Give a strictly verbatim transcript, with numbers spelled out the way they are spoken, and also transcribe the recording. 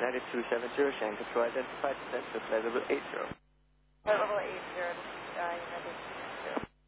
United two seven zero, Shanghai Control identified, descent to flight level eight zero.